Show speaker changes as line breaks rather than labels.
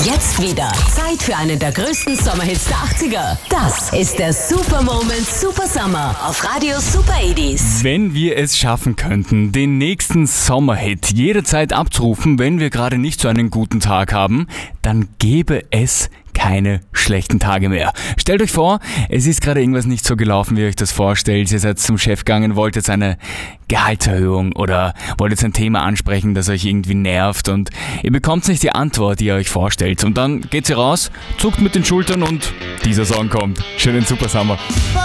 Jetzt wieder Zeit für einen der größten Sommerhits der 80er. Das ist der Super Moment Super Summer auf Radio Super 80s.
Wenn wir es schaffen könnten, den nächsten Sommerhit jederzeit abzurufen, wenn wir gerade nicht so einen guten Tag haben, dann gäbe es keine schlechten Tage mehr. Stellt euch vor, es ist gerade irgendwas nicht so gelaufen, wie ihr euch das vorstellt. Ihr seid zum Chef gegangen, wollt jetzt eine Gehaltserhöhung oder wollt jetzt ein Thema ansprechen, das euch irgendwie nervt und ihr bekommt nicht die Antwort, die ihr euch vorstellt. Und dann geht sie raus, zuckt mit den Schultern und dieser Song kommt. Schönen Super Summer.